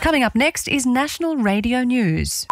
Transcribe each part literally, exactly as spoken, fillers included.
Coming up next is National Radio News.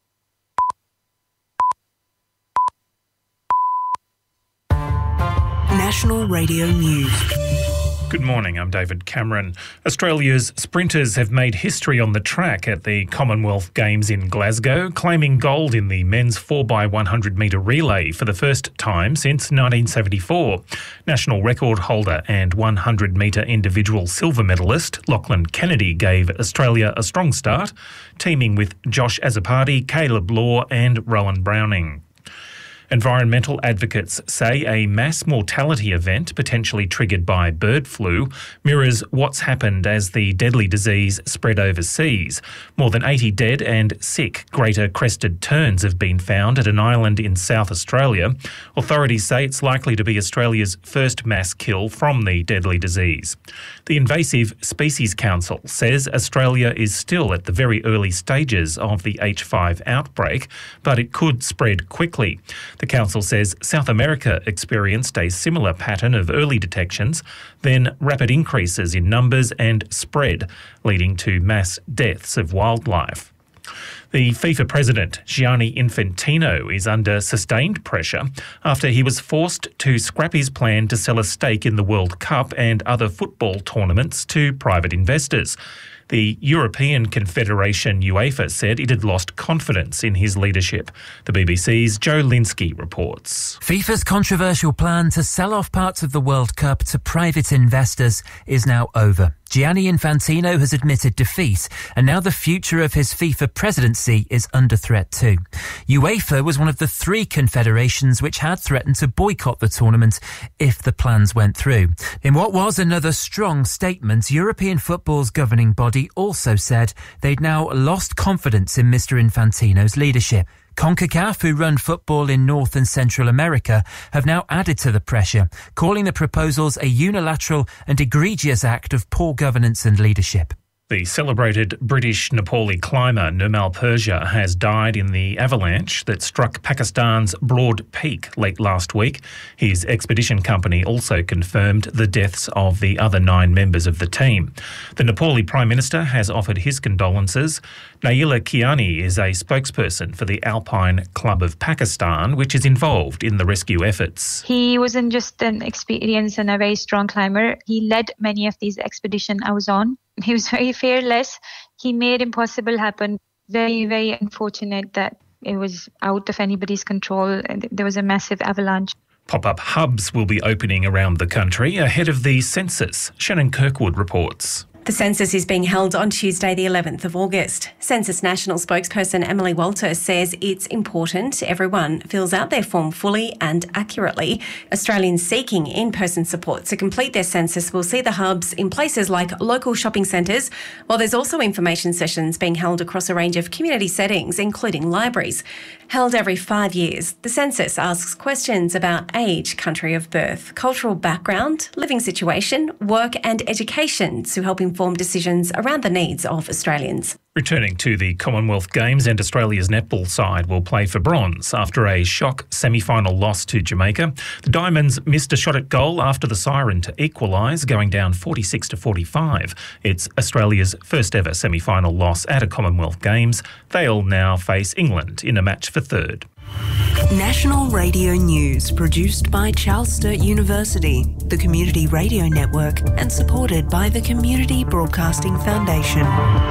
National Radio News. Good morning, I'm David Cameron. Australia's sprinters have made history on the track at the Commonwealth Games in Glasgow, claiming gold in the men's four by one hundred metre relay for the first time since nineteen seventy-four. National record holder and one hundred metre individual silver medalist Lachlan Kennedy gave Australia a strong start, teaming with Josh Azzopardi, Caleb Law and Rowan Browning. Environmental advocates say a mass mortality event potentially triggered by bird flu mirrors what's happened as the deadly disease spread overseas. More than eighty dead and sick greater crested terns have been found at an island in South Australia. Authorities say it's likely to be Australia's first mass kill from the deadly disease. The Invasive Species Council says Australia is still at the very early stages of the H five outbreak, but it could spread quickly. The council says South America experienced a similar pattern of early detections, then rapid increases in numbers and spread, leading to mass deaths of wildlife. The FIFA president, Gianni Infantino, is under sustained pressure after he was forced to scrap his plan to sell a stake in the World Cup and other football tournaments to private investors. The European Confederation UEFA said it had lost confidence in his leadership. The B B C's Joe Linsky reports. FIFA's controversial plan to sell off parts of the World Cup to private investors is now over. Gianni Infantino has admitted defeat, and now the future of his FIFA presidency is under threat too. UEFA was one of the three confederations which had threatened to boycott the tournament if the plans went through. In what was another strong statement, European football's governing body also said they'd now lost confidence in Mister Infantino's leadership. CONCACAF, who run football in North and Central America, have now added to the pressure, calling the proposals a unilateral and egregious act of poor governance and leadership. The celebrated British Nepali climber Nirmal Purja has died in the avalanche that struck Pakistan's Broad Peak late last week. His expedition company also confirmed the deaths of the other nine members of the team. The Nepali Prime Minister has offered his condolences. Naila Kiani is a spokesperson for the Alpine Club of Pakistan, which is involved in the rescue efforts. He wasn't just an experienced and a very strong climber. He led many of these expeditions I was on. He was very fearless. He made impossible happen. Very, very unfortunate that it was out of anybody's control. There was a massive avalanche. Pop-up hubs will be opening around the country ahead of the census. Shannon Kirkwood reports. The census is being held on Tuesday the eleventh of August. Census National spokesperson Emily Walter says it's important everyone fills out their form fully and accurately. Australians seeking in-person support to complete their census will see the hubs in places like local shopping centres, while there's also information sessions being held across a range of community settings, including libraries. Held every five years, the census asks questions about age, country of birth, cultural background, living situation, work and education to help inform decisions around the needs of Australians. Returning to the Commonwealth Games, and Australia's netball side will play for bronze after a shock semi-final loss to Jamaica. The Diamonds missed a shot at goal after the siren to equalise, going down forty-six to forty-five. It's Australia's first ever semi-final loss at a Commonwealth Games. They'll now face England in a match for third. National Radio News, produced by Charles Sturt University, the Community Radio Network, and supported by the Community Broadcasting Foundation.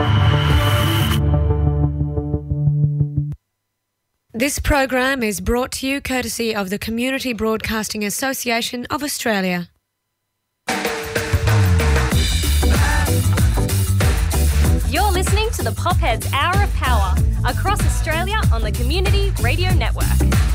This program is brought to you courtesy of the Community Broadcasting Association of Australia. You're listening to the Popheads Hour of Power across Australia on the Community Radio Network.